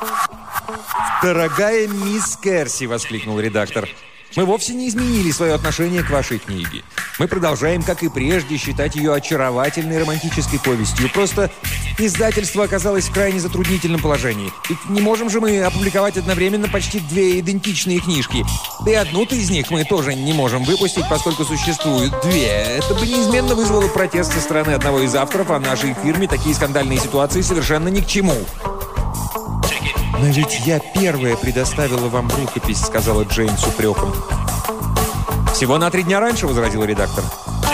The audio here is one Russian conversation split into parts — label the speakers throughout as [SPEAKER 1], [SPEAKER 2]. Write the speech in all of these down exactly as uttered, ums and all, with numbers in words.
[SPEAKER 1] «Дорогая мисс Керси!» – воскликнул редактор. «Мы вовсе не изменили свое отношение к вашей книге. Мы продолжаем, как и прежде, считать ее очаровательной романтической повестью. Просто издательство оказалось в крайне затруднительном положении. Ведь не можем же мы опубликовать одновременно почти две идентичные книжки. Да и одну-то из них мы тоже не можем выпустить, поскольку существуют две. Это бы неизменно вызвало протест со стороны одного из авторов, а нашей фирме такие скандальные ситуации совершенно ни к чему». «Но ведь я первая предоставила вам рукопись», — сказала Джейн с упреком. «Всего на три дня раньше», — возразил редактор.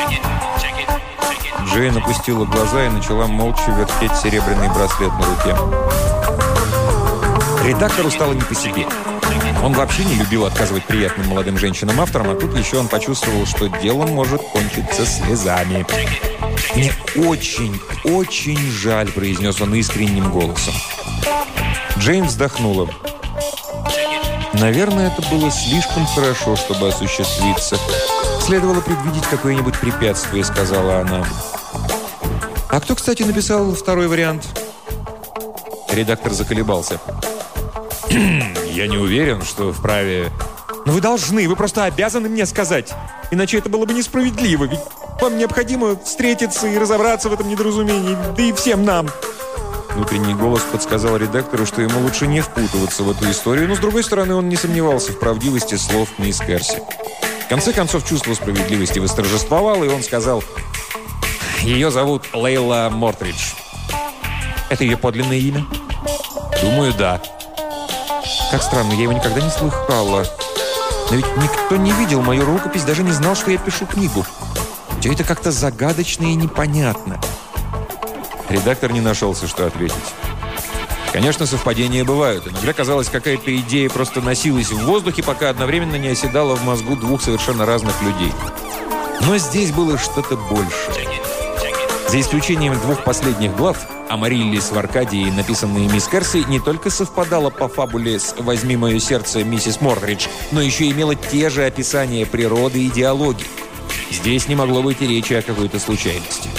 [SPEAKER 1] Джейн опустила глаза и начала молча вертеть серебряный браслет на руке. Редактору стало не по себе. Он вообще не любил отказывать приятным молодым женщинам-авторам, а тут еще он почувствовал, что дело может кончиться слезами. «Мне очень, очень жаль», — произнес он искренним голосом. Джейн вздохнула. «Наверное, это было слишком хорошо, чтобы осуществиться. Следовало предвидеть какое-нибудь препятствие», — сказала она. «А кто, кстати, написал второй вариант?» Редактор заколебался. «Я не уверен, что вправе...» «Но вы должны, вы просто обязаны мне сказать. Иначе это было бы несправедливо, ведь вам необходимо встретиться и разобраться в этом недоразумении, да и всем нам». Внутренний голос подсказал редактору, что ему лучше не впутываться в эту историю, но, с другой стороны, он не сомневался в правдивости слов мисс Керси. В конце концов, чувство справедливости восторжествовало, и он сказал: «Ее зовут Лейла Мортридж». «Это ее подлинное имя?» «Думаю, да». «Как странно, я его никогда не слыхала. Но ведь никто не видел мою рукопись, даже не знал, что я пишу книгу. Все это как-то загадочно и непонятно». Редактор не нашелся, что ответить. Конечно, совпадения бывают. Иногда казалось, какая-то идея просто носилась в воздухе, пока одновременно не оседала в мозгу двух совершенно разных людей. Но здесь было что-то большее. За исключением двух последних глав, «Амариллис в Аркадии», написанные мисс Керси, не только совпадала по фабуле с «Возьми мое сердце, миссис Мортридж», но еще имела те же описания природы и диалоги. Здесь не могло быть и речи о какой-то случайности.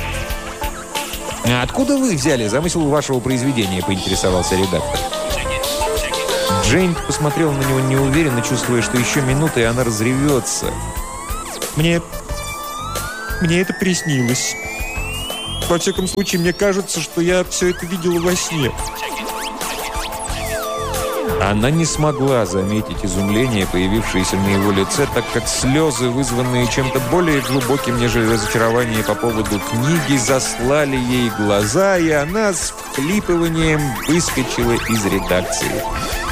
[SPEAKER 1] «А откуда вы взяли замысел вашего произведения?» – поинтересовался редактор. Джейн посмотрела на него неуверенно, чувствуя, что еще минута, и она разревется. «Мне... мне это приснилось. Во всяком случае, мне кажется, что я все это видела во сне». Она не смогла заметить изумление, появившееся на его лице, так как слезы, вызванные чем-то более глубоким, нежели разочарование по поводу книги, заслали ей глаза, и она с всхлипыванием выскочила из редакции.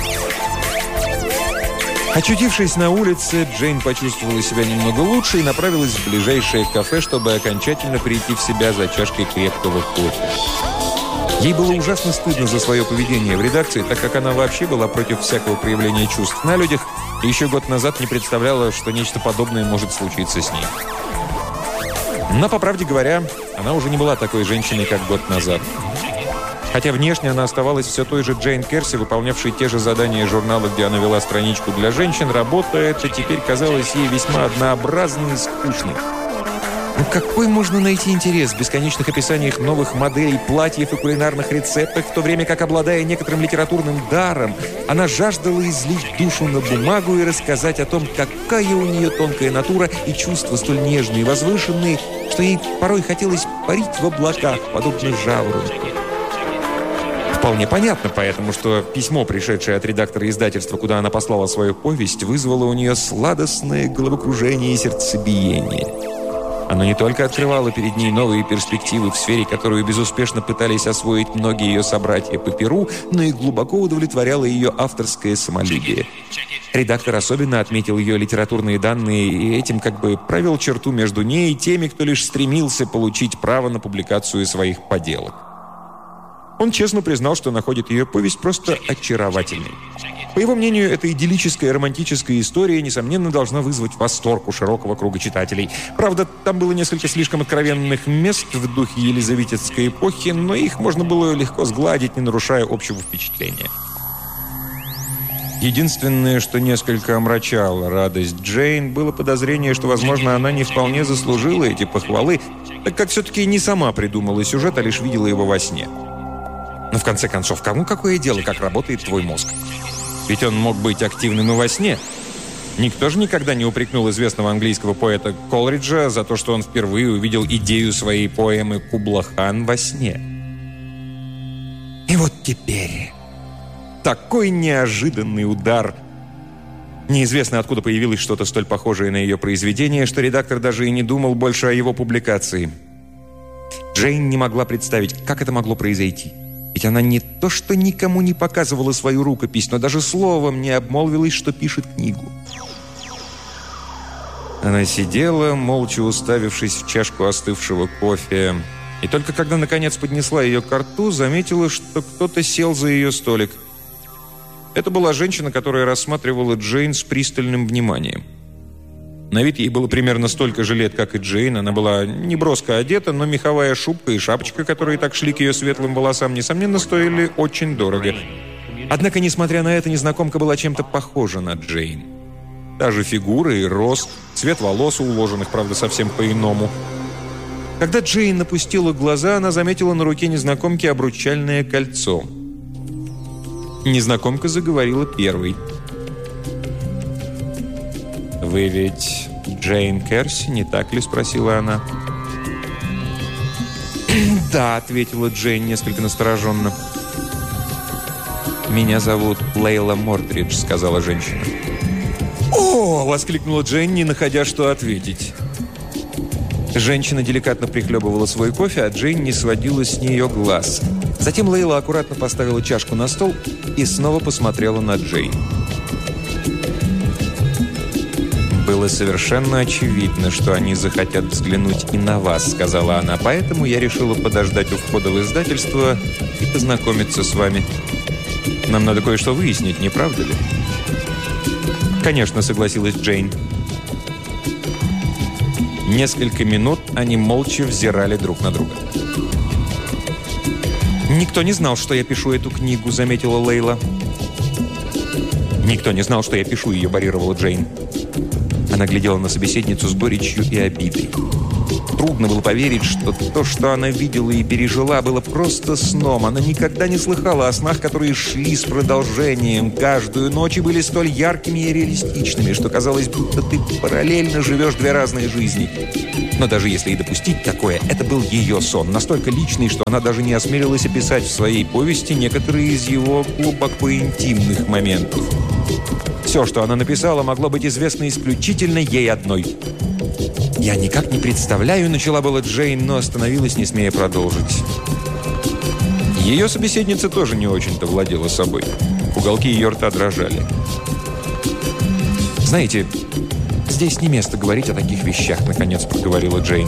[SPEAKER 1] Очутившись на улице, Джейн почувствовала себя немного лучше и направилась в ближайшее кафе, чтобы окончательно прийти в себя за чашкой крепкого кофе. Ей было ужасно стыдно за свое поведение в редакции, так как она вообще была против всякого проявления чувств на людях и еще год назад не представляла, что нечто подобное может случиться с ней. Но, по правде говоря, она уже не была такой женщиной, как год назад. Хотя внешне она оставалась все той же Джейн Керси, выполнявшей те же задания журнала, где она вела страничку для женщин, работа эта теперь казалась ей весьма однообразной и скучной. Ну какой можно найти интерес в бесконечных описаниях новых моделей, платьев и кулинарных рецептах, в то время как, обладая некоторым литературным даром, она жаждала излить душу на бумагу и рассказать о том, какая у нее тонкая натура и чувства столь нежные и возвышенные, что ей порой хотелось парить в облаках, подобно жаворонку. Вполне понятно, поэтому что письмо, пришедшее от редактора издательства, куда она послала свою повесть, вызвало у нее сладостное головокружение и сердцебиение. Оно не только открывало перед ней новые перспективы в сфере, которую безуспешно пытались освоить многие ее собратья по перу, но и глубоко удовлетворяло ее авторское самолюбие. Редактор особенно отметил ее литературные данные и этим как бы провел черту между ней и теми, кто лишь стремился получить право на публикацию своих поделок. Он честно признал, что находит ее повесть просто очаровательной. По его мнению, эта идиллическая романтическая история, несомненно, должна вызвать восторг у широкого круга читателей. Правда, там было несколько слишком откровенных мест в духе елизаветинской эпохи, но их можно было легко сгладить, не нарушая общего впечатления. Единственное, что несколько омрачало радость Джейн, было подозрение, что, возможно, она не вполне заслужила эти похвалы, так как все-таки не сама придумала сюжет, а лишь видела его во сне. Но в конце концов, кому какое дело, как работает твой мозг? Ведь он мог быть активным и во сне. Никто же никогда не упрекнул известного английского поэта Колриджа за то, что он впервые увидел идею своей поэмы «Кубла-хан» во сне. И вот теперь такой неожиданный удар. Неизвестно, откуда появилось что-то столь похожее на ее произведение, что редактор даже и не думал больше о его публикации. Джейн не могла представить, как это могло произойти. Ведь она не то что никому не показывала свою рукопись, но даже словом не обмолвилась, что пишет книгу. Она сидела, молча уставившись в чашку остывшего кофе, и только когда, наконец, поднесла ее ко рту, заметила, что кто-то сел за ее столик. Это была женщина, которая рассматривала Джейн с пристальным вниманием. На вид ей было примерно столько же лет, как и Джейн. Она была неброско одета, но меховая шубка и шапочка, которые так шли к ее светлым волосам, несомненно, стоили очень дорого. Однако, несмотря на это, незнакомка была чем-то похожа на Джейн. Та же фигура и рост, цвет волос, уложенных, правда, совсем по-иному. Когда Джейн напустила глаза, она заметила на руке незнакомки обручальное кольцо. Незнакомка заговорила первой. «Вы ведь Джейн Керси, не так ли?» – спросила она. «Да», – ответила Джейн несколько настороженно. «Меня зовут Лейла Мортридж», – сказала женщина. «О!» – воскликнула Джейн, не находя, что ответить. Женщина деликатно прихлебывала свой кофе, а Джейн не сводила с нее глаз. Затем Лейла аккуратно поставила чашку на стол и снова посмотрела на Джейн. «Было совершенно очевидно, что они захотят взглянуть и на вас», — сказала она. «Поэтому я решила подождать у входа в издательство и познакомиться с вами. Нам надо кое-что выяснить, не правда ли?» «Конечно», — согласилась Джейн. Несколько минут они молча взирали друг на друга. «Никто не знал, что я пишу эту книгу», — заметила Лейла. «Никто не знал, что я пишу ее», — парировала Джейн. Она глядела на собеседницу с горечью и обидой. Трудно было поверить, что то, что она видела и пережила, было просто сном. Она никогда не слыхала о снах, которые шли с продолжением. Каждую ночь и были столь яркими и реалистичными, что казалось, будто ты параллельно живешь две разные жизни. Но даже если и допустить такое, это был ее сон, настолько личный, что она даже не осмелилась описать в своей повести некоторые из его глубоко интимных моментов. Все, что она написала, могло быть известно исключительно ей одной. «Я никак не представляю», — начала была Джейн, но остановилась, не смея продолжить. Ее собеседница тоже не очень-то владела собой. Уголки ее рта дрожали. «Знаете, здесь не место говорить о таких вещах», — наконец проговорила Джейн.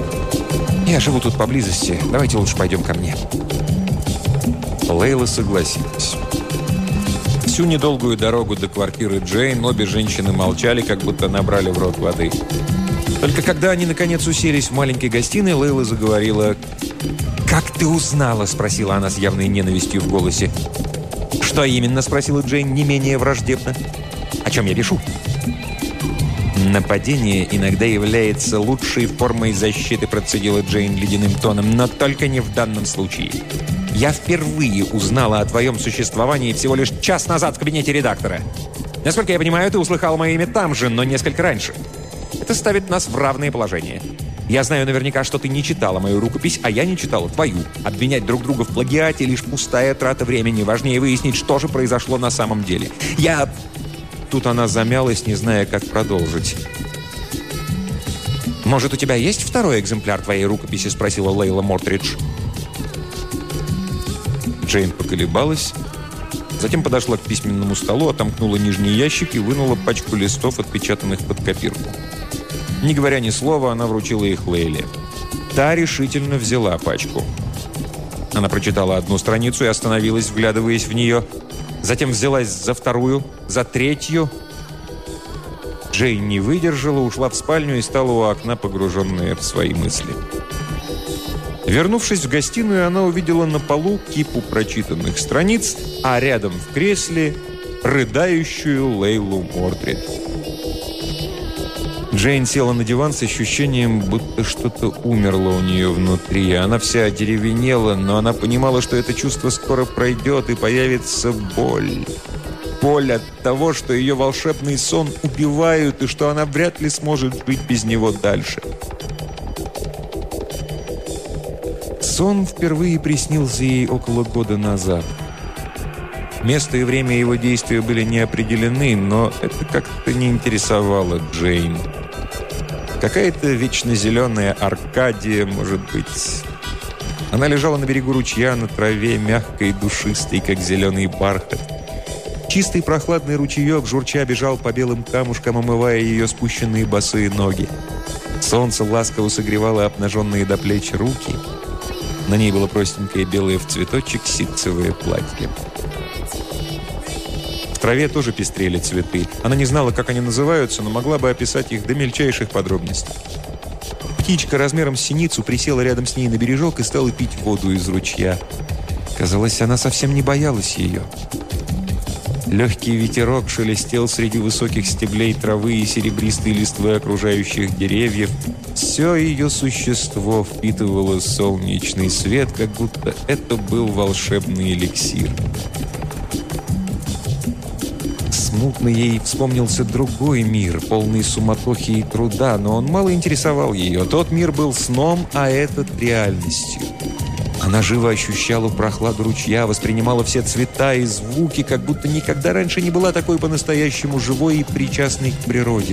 [SPEAKER 1] «Я живу тут поблизости. Давайте лучше пойдем ко мне». Лейла согласилась. Всю недолгую дорогу до квартиры Джейн обе женщины молчали, как будто набрали в рот воды. Только когда они, наконец, уселись в маленькой гостиной, Лейла заговорила. «Как ты узнала?» – спросила она с явной ненавистью в голосе. «Что именно?» – спросила Джейн не менее враждебно. «О чем я пишу?» «Нападение иногда является лучшей формой защиты», – процедила Джейн ледяным тоном, «но только не в данном случае. Я впервые узнала о твоем существовании всего лишь час назад в кабинете редактора. Насколько я понимаю, ты услыхал мое имя там же, но несколько раньше. Это ставит нас в равное положение. Я знаю наверняка, что ты не читала мою рукопись, а я не читала твою. Обвинять друг друга в плагиате — лишь пустая трата времени. Важнее выяснить, что же произошло на самом деле. Я...» Тут она замялась, не зная, как продолжить. «Может, у тебя есть второй экземпляр твоей рукописи?» — спросила Лейла Мортридж. Джейн поколебалась, затем подошла к письменному столу, отомкнула нижний ящик и вынула пачку листов, отпечатанных под копирку. Не говоря ни слова, она вручила их Лейле. Та решительно взяла пачку. Она прочитала одну страницу и остановилась, вглядываясь в нее. Затем взялась за вторую, за третью. Джейн не выдержала, ушла в спальню и стала у окна, погруженная в свои мысли. Вернувшись в гостиную, она увидела на полу кипу прочитанных страниц, а рядом в кресле рыдающую Лейлу Мортридж. Джейн села на диван с ощущением, будто что-то умерло у нее внутри. Она вся одеревенела, но она понимала, что это чувство скоро пройдет и появится боль. Боль от того, что ее волшебный сон убивают и что она вряд ли сможет жить без него дальше. Сон впервые приснился ей около года назад. Место и время его действия были не определены, но это как-то не интересовало Джейн. Какая-то вечно зеленая Аркадия, может быть. Она лежала на берегу ручья на траве, мягкой и душистой, как зеленый бархат. Чистый прохладный ручеек журча бежал по белым камушкам, омывая ее спущенные босые ноги. Солнце ласково согревало обнаженные до плеч руки. На ней было простенькое белое в цветочек ситцевое платье. В траве тоже пестрели цветы. Она не знала, как они называются, но могла бы описать их до мельчайших подробностей. Птичка размером с синицу присела рядом с ней на бережок и стала пить воду из ручья. Казалось, она совсем не боялась ее. Легкий ветерок шелестел среди высоких стеблей травы и серебристой листвы окружающих деревьев. Все ее существо впитывало солнечный свет, как будто это был волшебный эликсир. Смутно ей вспомнился другой мир, полный суматохи и труда, но он мало интересовал ее. Тот мир был сном, а этот — реальностью. Она живо ощущала прохладу ручья, воспринимала все цвета и звуки, как будто никогда раньше не была такой по-настоящему живой и причастной к природе.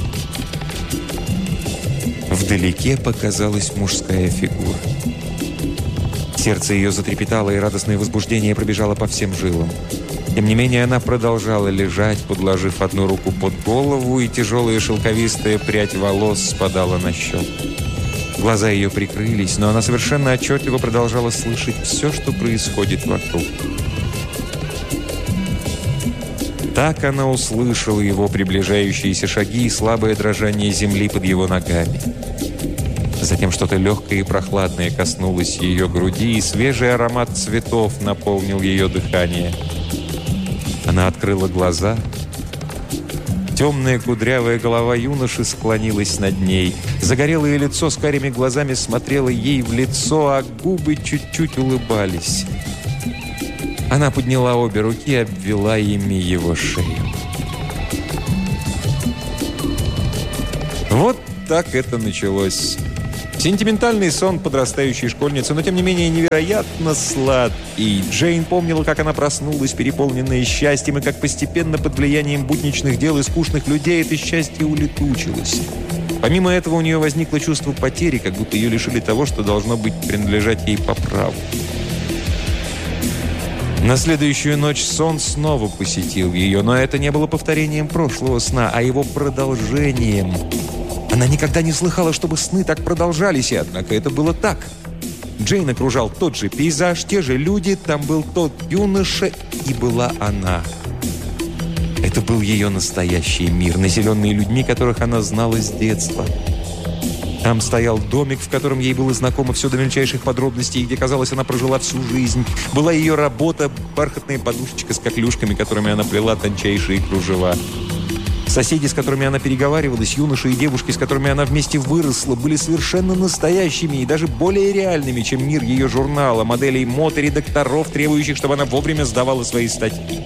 [SPEAKER 1] Вдалеке показалась мужская фигура. Сердце ее затрепетало, и радостное возбуждение пробежало по всем жилам. Тем не менее, она продолжала лежать, подложив одну руку под голову, и тяжелая шелковистая прядь волос спадала на щеку. Глаза ее прикрылись, но она совершенно отчетливо продолжала слышать все, что происходит вокруг. Так она услышала его приближающиеся шаги и слабое дрожание земли под его ногами. Затем что-то легкое и прохладное коснулось ее груди, и свежий аромат цветов наполнил ее дыхание. Она открыла глаза. Темная кудрявая голова юноши склонилась над ней. Загорелое лицо с карими глазами смотрело ей в лицо, а губы чуть-чуть улыбались. Она подняла обе руки и обвела ими его шею. Вот так это началось. Сентиментальный сон подрастающей школьницы, но тем не менее невероятно сладкий. Джейн помнила, как она проснулась, переполненная счастьем, и как постепенно под влиянием будничных дел и скучных людей это счастье улетучилось. Помимо этого у нее возникло чувство потери, как будто ее лишили того, что должно быть принадлежать ей по праву. На следующую ночь сон снова посетил ее, но это не было повторением прошлого сна, а его продолжением. Она никогда не слыхала, чтобы сны так продолжались, и однако это было так. Джейн окружал тот же пейзаж, те же люди, там был тот юноша, и была она. Это был ее настоящий мир, населенный людьми, которых она знала с детства. Там стоял домик, в котором ей было знакомо все до мельчайших подробностей, где, казалось, она прожила всю жизнь. Была ее работа, бархатная подушечка с коклюшками, которыми она плела тончайшие кружева. Соседи, с которыми она переговаривалась, юноши и девушки, с которыми она вместе выросла, были совершенно настоящими и даже более реальными, чем мир ее журнала, моделей мод и редакторов, требующих, чтобы она вовремя сдавала свои статьи.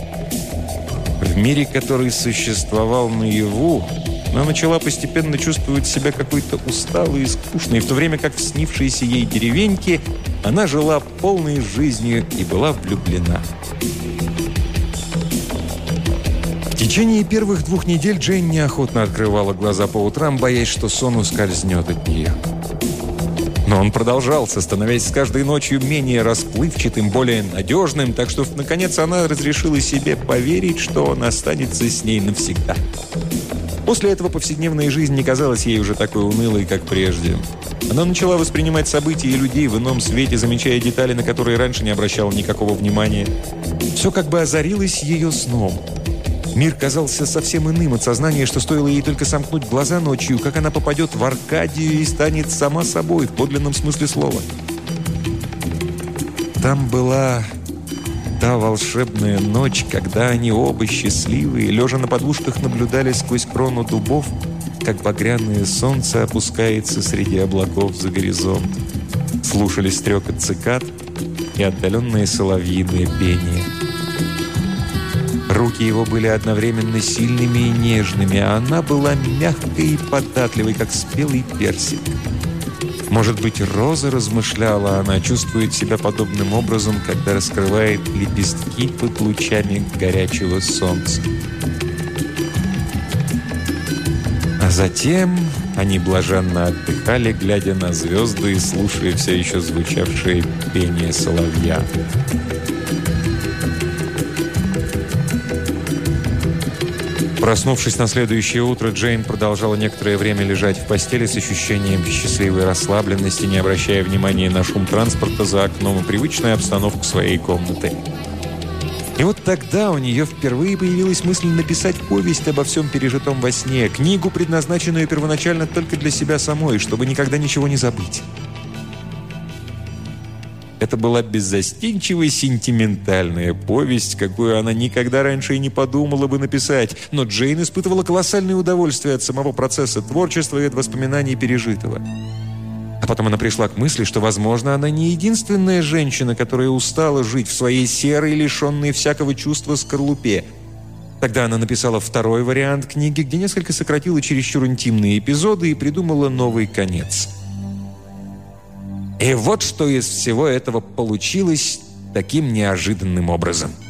[SPEAKER 1] В мире, который существовал наяву, она начала постепенно чувствовать себя какой-то усталой и скучной, в то время как в снившейся ей деревеньке она жила полной жизнью и была влюблена. В течение первых двух недель Джейн неохотно открывала глаза по утрам, боясь, что сон ускользнет от нее. Но он продолжался, становясь с каждой ночью менее расплывчатым, более надежным, так что, наконец, она разрешила себе поверить, что он останется с ней навсегда. После этого повседневная жизнь не казалась ей уже такой унылой, как прежде. Она начала воспринимать события и людей в ином свете, замечая детали, на которые раньше не обращала никакого внимания. Все как бы озарилось ее сном. Мир казался совсем иным от сознания, что стоило ей только сомкнуть глаза ночью, как она попадет в Аркадию и станет сама собой в подлинном смысле слова. Там была та волшебная ночь, когда они оба счастливые, лежа на подушках, наблюдали сквозь крону дубов как багряное солнце опускается среди облаков за горизонт. Слушали стрекот цикад и отдаленные соловьиные пение. Руки его были одновременно сильными и нежными, а она была мягкой и податливой, как спелый персик. Может быть, роза, размышляла она, чувствует себя подобным образом, когда раскрывает лепестки под лучами горячего солнца. А затем они блаженно отдыхали, глядя на звезды и слушая все еще звучавшее пение соловья. Проснувшись на следующее утро, Джейн продолжала некоторое время лежать в постели с ощущением счастливой расслабленности, не обращая внимания на шум транспорта за окном и привычную обстановку своей комнаты. И вот тогда у нее впервые появилась мысль написать повесть обо всем пережитом во сне, книгу, предназначенную первоначально только для себя самой, чтобы никогда ничего не забыть. Это была беззастенчивая, сентиментальная повесть, какую она никогда раньше и не подумала бы написать, но Джейн испытывала колоссальное удовольствие от самого процесса творчества и от воспоминаний пережитого. А потом она пришла к мысли, что, возможно, она не единственная женщина, которая устала жить в своей серой, лишенной всякого чувства скорлупе. Тогда она написала второй вариант книги, где несколько сократила чересчур интимные эпизоды и придумала новый конец. И вот что из всего этого получилось таким неожиданным образом.